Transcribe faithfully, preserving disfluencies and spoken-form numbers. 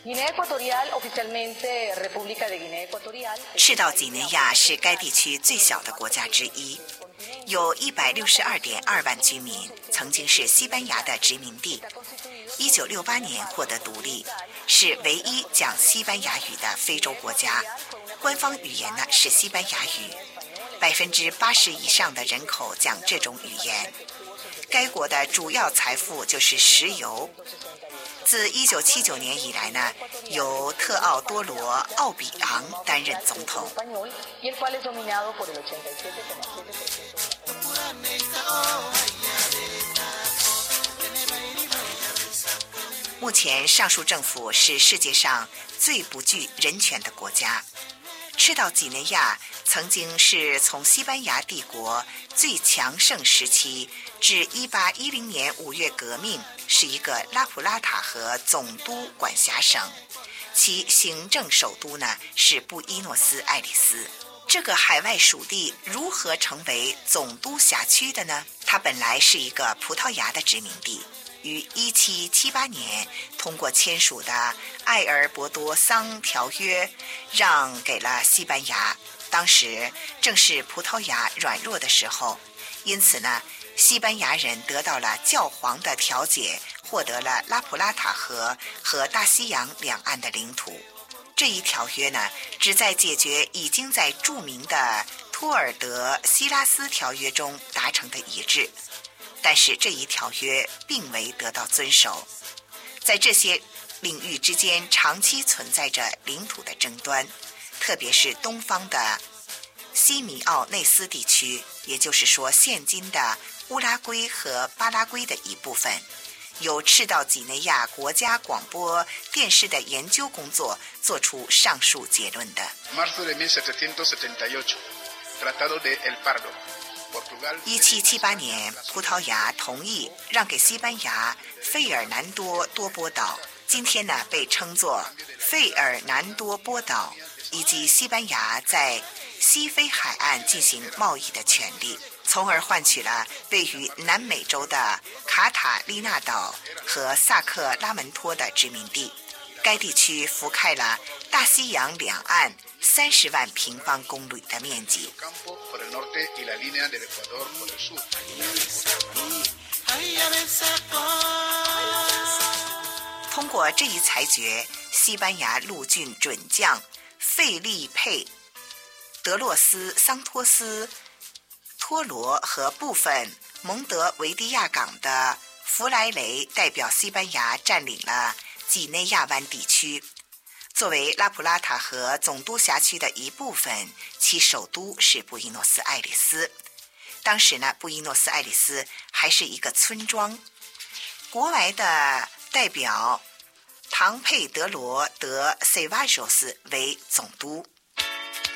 赤道几内亚是该地区最小的国家之一，有一百六十二点二万居民，曾经是西班牙的殖民地。一九六八年获得独立，是唯一讲西班牙语的非洲国家，官方语言呢是西班牙语，百分之八十以上的人口讲这种语言。该国的主要财富就是石油。自一九七九年以来呢，由特奥多罗·奥比昂担任总统。目前上述政府是世界上最不具人权的国家。赤道几内亚曾经是从西班牙帝国最强盛时期至一八一零年五月革命，是一个拉普拉塔河总督管辖省，其行政首都呢是布宜诺斯艾利斯。这个海外属地如何成为总督辖区的呢？它本来是一个葡萄牙的殖民地，于一七七八年通过签署的埃尔伯多桑条约让给了西班牙，当时正是葡萄牙软弱的时候，因此呢，西班牙人得到了教皇的调解，获得了拉普拉塔河和大西洋两岸的领土。这一条约呢，旨在解决已经在著名的托尔德西拉斯条约中达成的一致，但是这一条约并未得到遵守。在这些领域之间长期存在着领土的争端，特别是东方的西米奥内斯地区，也就是说现今的乌拉圭和巴拉圭的一部分。由赤道几内亚国家广播电视的研究工作做出上述结论的。一七七八年，葡萄牙同意让给西班牙费尔南多多波岛，今天呢被称作费尔南多波岛，以及西班牙在西非海岸进行贸易的权利，从而换取了位于南美洲的卡塔利纳岛和萨克拉门托的殖民地。该地区覆盖了大西洋两岸三十万平方公里的面积。通过这一裁决，西班牙陆军准将费利佩·德洛斯桑托斯托罗和部分蒙德维迪亚港的弗莱雷代表西班牙占领了几内亚湾地区。作为拉普拉塔河总督辖区的一部分，其首都是布宜诺斯艾利斯。当时呢，布宜诺斯艾利斯还是一个村庄。国外的代表唐佩德罗德塞瓦索斯为总督。